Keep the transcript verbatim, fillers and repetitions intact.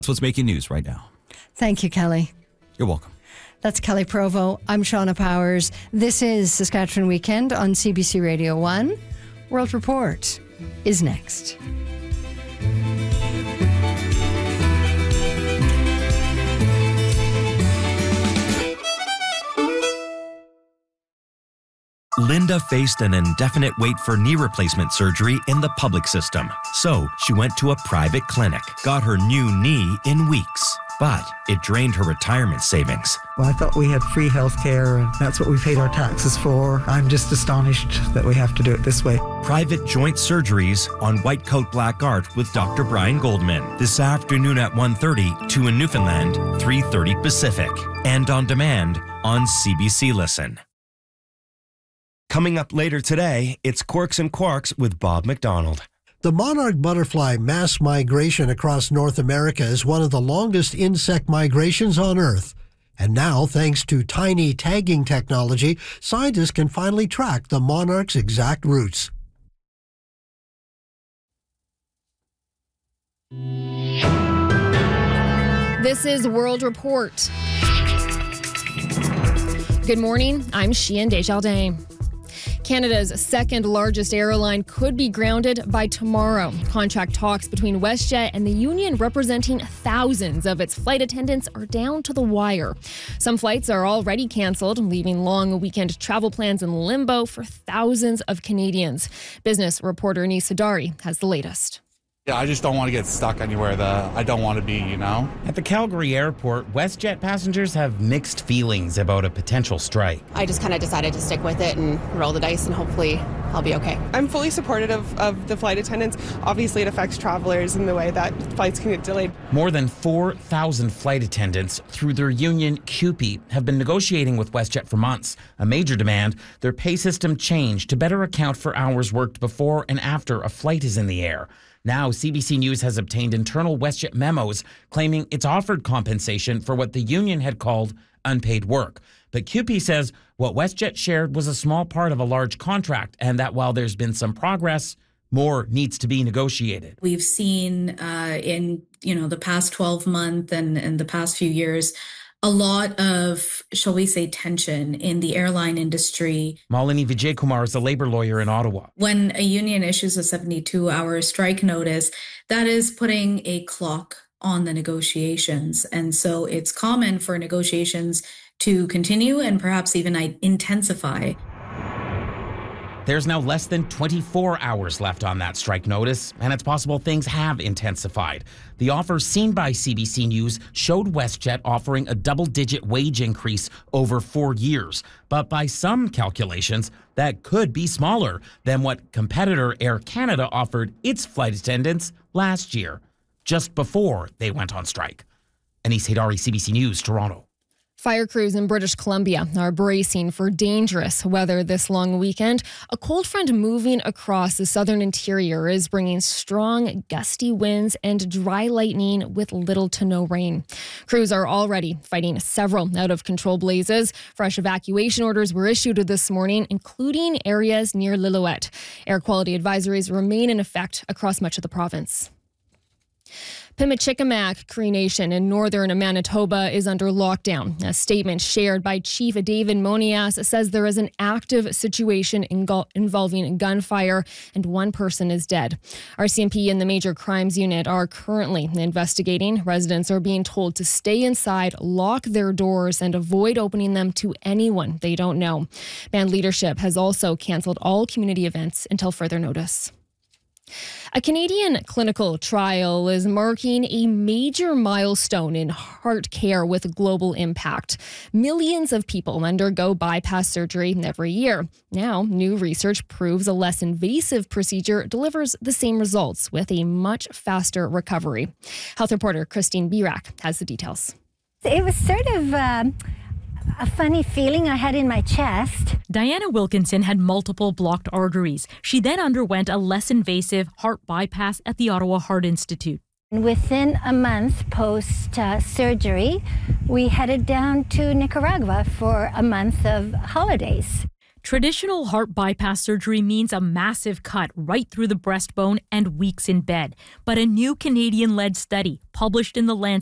That's what's making news right now. Thank you, Kelly. You're welcome. That's Kelly Provo. I'm Shauna Powers. This is Saskatchewan Weekend on C B C Radio one. World Report is next. Linda faced an indefinite wait for knee replacement surgery in the public system. So she went to a private clinic, got her new knee in weeks. But it drained her retirement savings. Well, I thought we had free health care, and that's what we paid our taxes for. I'm just astonished that we have to do it this way. Private joint surgeries on White Coat Black Art with Doctor Brian Goldman. This afternoon at one thirty, two in Newfoundland, three thirty Pacific. And on demand on C B C Listen. Coming up later today, it's Quirks and Quarks with Bob McDonald. The monarch butterfly mass migration across North America is one of the longest insect migrations on Earth. And now, thanks to tiny tagging technology, scientists can finally track the monarch's exact routes. This is World Report. Good morning, I'm Sheehan Desjardins. Canada's second largest airline could be grounded by tomorrow. Contract talks between WestJet and the union representing thousands of its flight attendants are down to the wire. Some flights are already cancelled, leaving long weekend travel plans in limbo for thousands of Canadians. Business reporter Anis Sadari has the latest. Yeah, I just don't want to get stuck anywhere that I don't want to be, you know? At the Calgary airport, WestJet passengers have mixed feelings about a potential strike. I just kind of decided to stick with it and roll the dice, and hopefully I'll be okay. I'm fully supportive of, of the flight attendants. Obviously, it affects travelers in the way that flights can get delayed. More than four thousand flight attendants, through their union C U P E, have been negotiating with WestJet for months. A major demand, their pay system changed to better account for hours worked before and after a flight is in the air. Now, C B C News has obtained internal WestJet memos claiming it's offered compensation for what the union had called unpaid work. But C U P E says what WestJet shared was a small part of a large contract, and that while there's been some progress, more needs to be negotiated. We've seen uh, in you know the past twelve months and, and the past few years a lot of, shall we say, tension in the airline industry. Malini Vijaykumar is a labor lawyer in Ottawa. When a union issues a seventy-two hour strike notice, that is putting a clock on the negotiations. And so it's common for negotiations to continue and perhaps even intensify. There's now less than twenty-four hours left on that strike notice, and it's possible things have intensified. The offer seen by C B C News showed WestJet offering a double-digit wage increase over four years. But by some calculations, that could be smaller than what competitor Air Canada offered its flight attendants last year, just before they went on strike. Anis Sadari, C B C News, Toronto. Fire crews in British Columbia are bracing for dangerous weather this long weekend. A cold front moving across the southern interior is bringing strong, gusty winds and dry lightning with little to no rain. Crews are already fighting several out-of-control blazes. Fresh evacuation orders were issued this morning, including areas near Lillooet. Air quality advisories remain in effect across much of the province. Pimicikamak Cree Nation in northern Manitoba is under lockdown. A statement shared by Chief David Monias says there is an active situation ingul- involving gunfire and one person is dead. R C M P and the Major Crimes Unit are currently investigating. Residents are being told to stay inside, lock their doors, and avoid opening them to anyone they don't know. Band leadership has also canceled all community events until further notice. A Canadian clinical trial is marking a major milestone in heart care with global impact. Millions of people undergo bypass surgery every year. Now, new research proves a less invasive procedure delivers the same results with a much faster recovery. Health reporter Christine Birak has the details. It was sort of Um... a funny feeling I had in my chest. Diana Wilkinson had multiple blocked arteries. She then underwent a less invasive heart bypass at the Ottawa Heart Institute. Within a month post-surgery, uh, we headed down to Nicaragua for a month of holidays. Traditional heart bypass surgery means a massive cut right through the breastbone and weeks in bed. But a new Canadian-led study published in The Lancet